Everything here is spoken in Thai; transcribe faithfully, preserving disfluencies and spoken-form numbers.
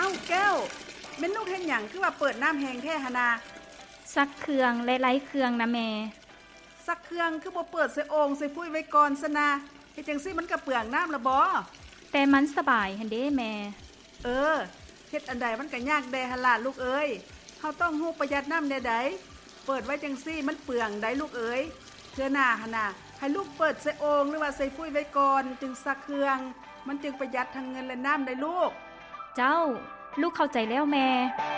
าแก้วแม่นลูกเฮ็ดหยังคือว่าเปิดน้ำแห้งแท้หนนาซักเครื่องและไล้เครื่องนะแม่ซักเครื่องคือบ่เปิดใส่โอ่งใส่ฟุ้ยไว้ก่อนซะนะเฮ็ดจังซี่มันก็เปลืองน้ำละบ่แต่มันสบายหั่นเด้แม่เออเฮ็ดอันใดมันก็ยากแดหั่นล่ะลูกเอ้ยเฮาต้องฮู้ประหยัดน้ำแน่ใดเปิดไว้จังซี่มันเปลืองได้ลูกเอ้ยเทื่อหน้าหั่นน่ะให้ลูกเปิดใส่โอ่งหรือว่าใส่ฟุ้ยไว้ก่อนจึงซักเครื่องมันจึงประหยัดทั้งเงินและน้ำได้ลูกเจ้าลูกเข้าใจแล้วแม่